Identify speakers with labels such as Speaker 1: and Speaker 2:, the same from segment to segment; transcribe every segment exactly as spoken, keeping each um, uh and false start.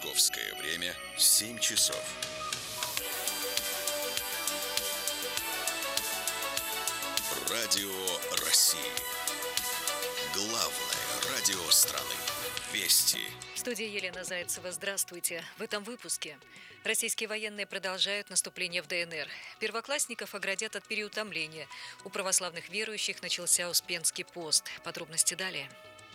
Speaker 1: Московское время семь часов. Радио России. Главное радио страны. Вести.
Speaker 2: В студии Елена Зайцева. Здравствуйте. В этом выпуске. Российские военные продолжают наступление в ДНР. Первоклассников оградят от переутомления. У православных верующих начался Успенский пост. Подробности далее.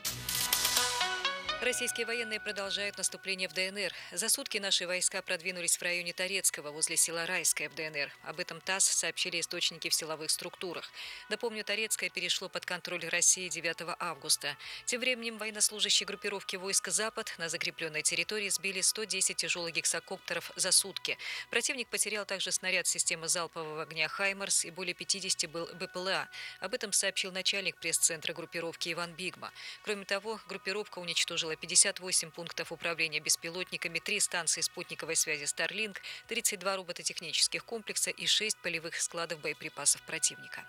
Speaker 2: Российские военные продолжают наступление в ДНР. За сутки наши войска продвинулись в районе Торецкого, возле села Райское в ДНР. Об этом ТАСС сообщили источники в силовых структурах. Напомню, Торецкое перешло под контроль России девятого августа. Тем временем военнослужащие группировки войска «Запад» на закрепленной территории сбили сто десять тяжелых гексакоптеров за сутки. Противник потерял также снаряд системы залпового огня «Хаймарс» и более пятидесяти был БПЛА. Об этом сообщил начальник пресс-центра группировки Иван Бигма. Кроме того, группировка уничтожила пятьдесят восемь пунктов управления беспилотниками, три станции спутниковой связи Starlink, тридцать два робототехнических комплекса и шесть полевых складов боеприпасов противника.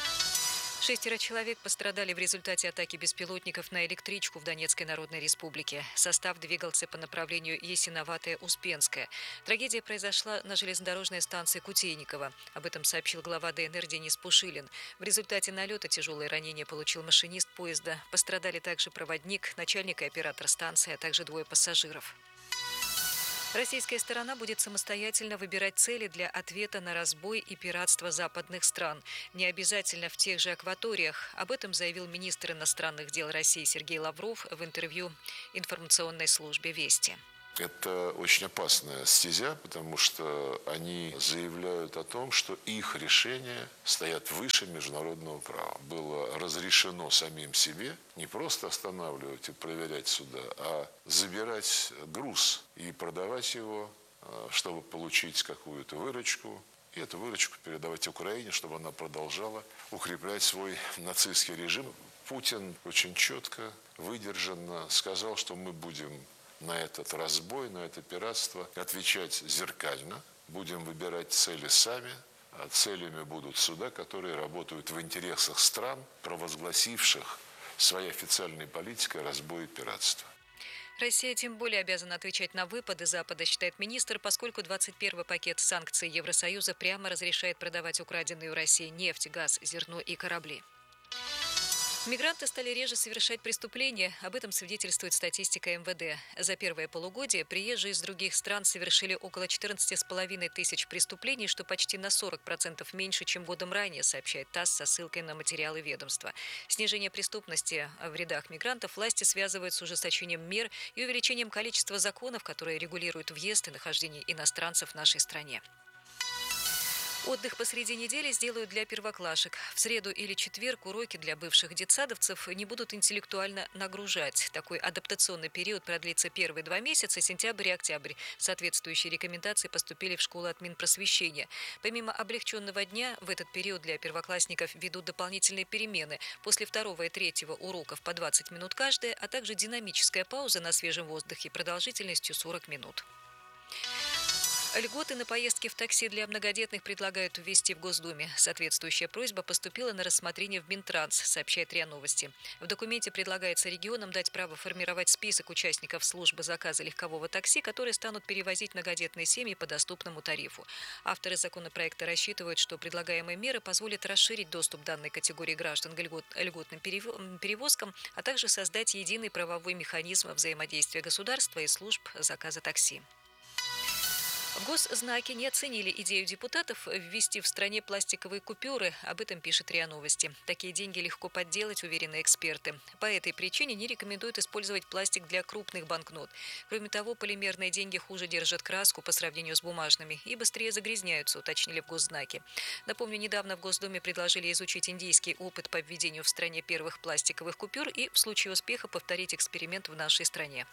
Speaker 2: Шестеро человек пострадали в результате атаки беспилотников на электричку в Донецкой Народной Республике. Состав двигался по направлению Ясиноватое-Успенское. Трагедия произошла на железнодорожной станции Кутейниково. Об этом сообщил глава ДНР Денис Пушилин. В результате налета тяжелые ранения получил машинист поезда. Пострадали также проводник, начальник и оператор станции, а также двое пассажиров. Российская сторона будет самостоятельно выбирать цели для ответа на разбой и пиратство западных стран. Не обязательно в тех же акваториях. Об этом заявил министр иностранных дел России Сергей Лавров в интервью информационной службе «Вести».
Speaker 3: Это очень опасная стезя, потому что они заявляют о том, что их решения стоят выше международного права. Было разрешено самим себе не просто останавливать и проверять суда, а забирать груз и продавать его, чтобы получить какую-то выручку. И эту выручку передавать Украине, чтобы она продолжала укреплять свой нацистский режим. Путин очень четко, выдержанно сказал, что мы будем на этот разбой, на это пиратство отвечать зеркально. Будем выбирать цели сами. А целями будут суда, которые работают в интересах стран, провозгласивших своей официальной политикой разбой и пиратство.
Speaker 2: Россия тем более обязана отвечать на выпады Запада, считает министр, поскольку двадцать первый пакет санкций Евросоюза прямо разрешает продавать украденные у России нефть, газ, зерно и корабли. Мигранты стали реже совершать преступления. Об этом свидетельствует статистика эм вэ дэ. За первое полугодие приезжие из других стран совершили около четырнадцати с половиной тысяч преступлений, что почти на сорок процентов меньше, чем годом ранее, сообщает ТАСС со ссылкой на материалы ведомства. Снижение преступности в рядах мигрантов власти связывают с ужесточением мер и увеличением количества законов, которые регулируют въезд и нахождение иностранцев в нашей стране. Отдых посреди недели сделают для первоклашек. В среду или четверг уроки для бывших детсадовцев не будут интеллектуально нагружать. Такой адаптационный период продлится первые два месяца, сентябрь и октябрь. Соответствующие рекомендации поступили в школы от Минпросвещения. Помимо облегченного дня, в этот период для первоклассников ведут дополнительные перемены. После второго и третьего уроков по двадцать минут каждая, а также динамическая пауза на свежем воздухе продолжительностью сорок минут. Льготы на поездки в такси для многодетных предлагают ввести в Госдуме. Соответствующая просьба поступила на рассмотрение в Минтранс, сообщает РИА Новости. В документе предлагается регионам дать право формировать список участников службы заказа легкового такси, которые станут перевозить многодетные семьи по доступному тарифу. Авторы законопроекта рассчитывают, что предлагаемые меры позволят расширить доступ данной категории граждан к льгот, льготным перевозкам, а также создать единый правовой механизм взаимодействия государства и служб заказа такси. В Госзнаке не оценили идею депутатов ввести в стране пластиковые купюры. Об этом пишет РИА Новости. Такие деньги легко подделать, уверены эксперты. По этой причине не рекомендуют использовать пластик для крупных банкнот. Кроме того, полимерные деньги хуже держат краску по сравнению с бумажными и быстрее загрязняются, уточнили в Госзнаке. Напомню, недавно в Госдуме предложили изучить индийский опыт по введению в стране первых пластиковых купюр и в случае успеха повторить эксперимент в нашей стране.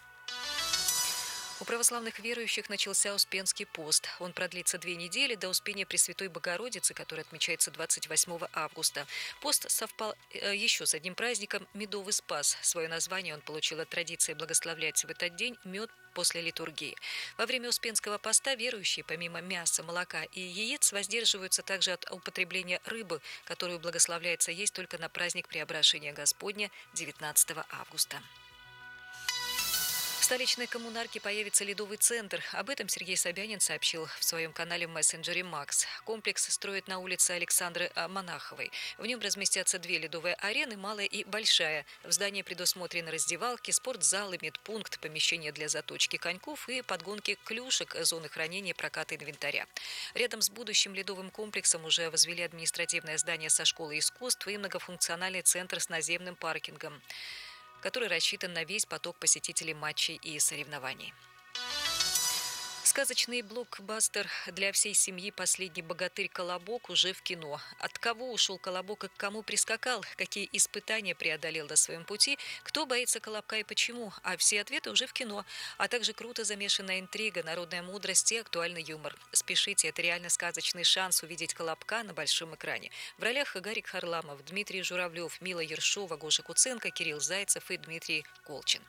Speaker 2: У православных верующих начался Успенский пост. Он продлится две недели до Успения Пресвятой Богородицы, который отмечается двадцать восьмого августа. Пост совпал еще с одним праздником – Медовый Спас. Свое название он получил от традиции благословлять в этот день мед после литургии. Во время Успенского поста верующие, помимо мяса, молока и яиц, воздерживаются также от употребления рыбы, которую благословляется есть только на праздник Преображения Господня девятнадцатого августа. В столичной коммунарке появится ледовый центр. Об этом Сергей Собянин сообщил в своем канале в мессенджере «Макс». Комплекс строят на улице Александры Монаховой. В нем разместятся две ледовые арены, малая и большая. В здании предусмотрены раздевалки, спортзалы, медпункт, помещения для заточки коньков и подгонки клюшек, зоны хранения и проката инвентаря. Рядом с будущим ледовым комплексом уже возвели административное здание со школой искусств и многофункциональный центр с наземным паркингом, который рассчитан на весь поток посетителей матчей и соревнований. Сказочный блокбастер для всей семьи «Последний богатырь. Колобок» уже в кино. От кого ушел Колобок и к кому прискакал? Какие испытания преодолел на своем пути? Кто боится Колобка и почему? А все ответы уже в кино. А также круто замешанная интрига, народная мудрость и актуальный юмор. Спешите, это реально сказочный шанс увидеть Колобка на большом экране. В ролях Гарик Харламов, Дмитрий Журавлев, Мила Ершова, Гоша Куценко, Кирилл Зайцев и Дмитрий Колчин.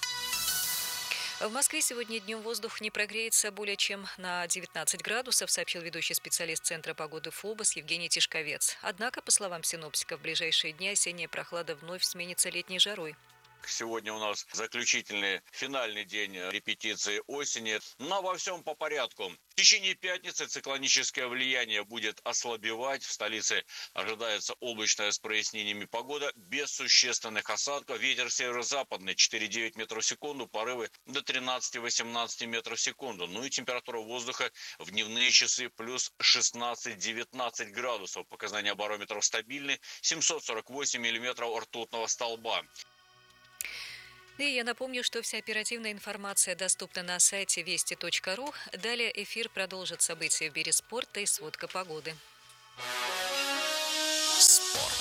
Speaker 2: В Москве сегодня днем воздух не прогреется более чем на девятнадцать градусов, сообщил ведущий специалист Центра погоды ФОБОС Евгений Тишковец. Однако, по словам синоптиков, в ближайшие дни осенняя прохлада вновь сменится летней жарой.
Speaker 4: Сегодня у нас заключительный, финальный день репетиции осени. Но во всем по порядку. В течение пятницы циклоническое влияние будет ослабевать. В столице ожидается облачная с прояснениями погода, без существенных осадков. Ветер северо-западный четыре-девять метров в секунду, порывы до тринадцать-восемнадцать метров в секунду. Ну и температура воздуха в дневные часы плюс шестнадцать-девятнадцать градусов. Показания барометров стабильны. семьсот сорок восемь миллиметров ртутного столба.
Speaker 2: И я напомню, что вся оперативная информация доступна на сайте вести точка ру. Далее эфир продолжит события в мире спорта и сводка погоды.
Speaker 1: Спорт.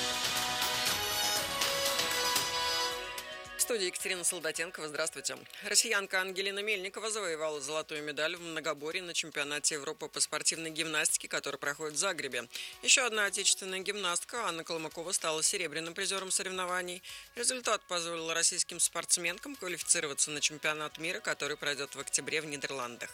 Speaker 5: В студии Екатерина Солдатенкова. Здравствуйте. Россиянка Ангелина Мельникова завоевала золотую медаль в многоборье на чемпионате Европы по спортивной гимнастике, который проходит в Загребе. Еще одна отечественная гимнастка, Анна Колмакова, стала серебряным призером соревнований. Результат позволил российским спортсменкам квалифицироваться на чемпионат мира, который пройдет в октябре в Нидерландах.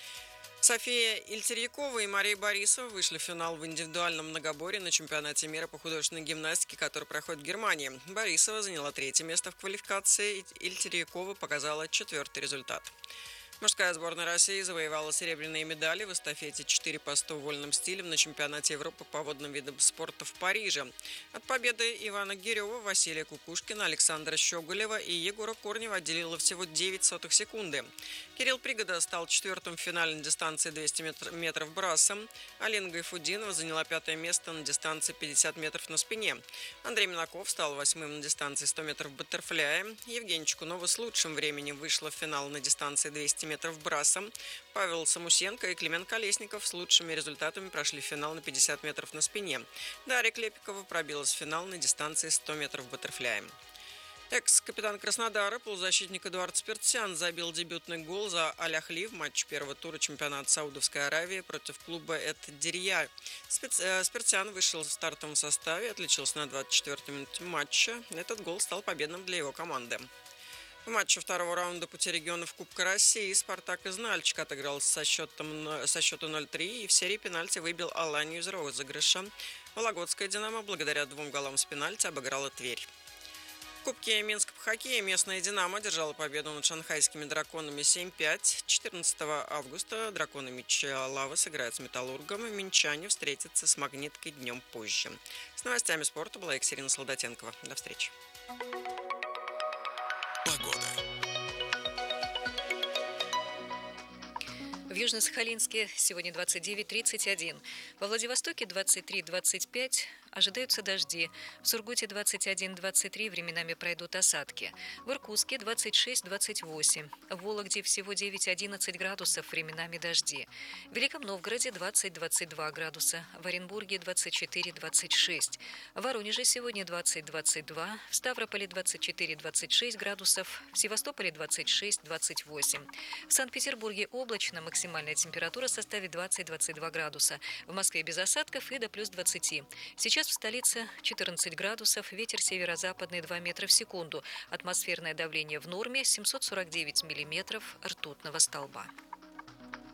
Speaker 5: София Ильтерьякова и Мария Борисова вышли в финал в индивидуальном многоборье на чемпионате мира по художественной гимнастике, который проходит в Германии. Борисова заняла третье место в квалификации, Ильтерьякова показала четвертый результат. Мужская сборная России завоевала серебряные медали в эстафете четыре по сто вольным стилем на чемпионате Европы по водным видам спорта в Париже. От победы Ивана Гирева, Василия Кукушкина, Александра Щеголева и Егора Корнева отделило всего девять сотых секунды. Кирилл Пригода стал четвертым в финале на дистанции двести метров брасом. Алина Гайфудинова заняла пятое место на дистанции пятьдесят метров на спине. Андрей Минаков стал восьмым на дистанции сто метров баттерфляя. Евгения Чкунова с лучшим временем вышла в финал на дистанции двести метров брасом. Павел Самусенко и Климент Колесников с лучшими результатами прошли в финал на пятьдесят метров на спине. Дарья Клепикова пробилась в финал на дистанции сто метров баттерфляем. Экс-капитан Краснодара, полузащитник Эдуард Спиртсян, забил дебютный гол за Аль-Ахли в матче первого тура чемпионата Саудовской Аравии против клуба Эт-Дирья. Спиртсян вышел в стартовом составе, отличился на двадцать четвёртой минуте матча. Этот гол стал победным для его команды. В матче второго раунда пути регионов Кубка России «Спартак» из Нальчика отыгрался со, счетом, со счету ноль-три и в серии пенальти выбил Аланию из розыгрыша. Вологодская «Динамо» благодаря двум голам с пенальти обыграла Тверь. В Кубке Минска по хоккею местная «Динамо» держала победу над шанхайскими «Драконами» семь пять. четырнадцатого августа «Драконы» Мечалавы сыграют с «Металлургом», минчане встретятся с «Магниткой» днем позже. С новостями спорта была Екатерина Солдатенкова. До встречи.
Speaker 2: В Южно-Сахалинске сегодня двадцать девять тридцать один. Во Владивостоке двадцать три двадцать пять. Ожидаются дожди. В Сургуте двадцать один двадцать три, временами пройдут осадки. В Иркутске двадцать шесть двадцать восемь. В Вологде всего девять одиннадцать градусов, временами дожди. В Великом Новгороде двадцать двадцать два градуса. В Оренбурге двадцать четыре двадцать шесть. В Воронеже сегодня двадцать двадцать два. В Ставрополе двадцать четыре двадцать шесть градусов. В Севастополе двадцать шесть двадцать восемь. В Санкт-Петербурге облачно, максимальная температура составит двадцать двадцать два градуса. В Москве без осадков и до плюс двадцати. Сейчас в столице четырнадцать градусов, ветер северо-западный два метра в секунду. Атмосферное давление в норме семьсот сорок девять миллиметров ртутного столба.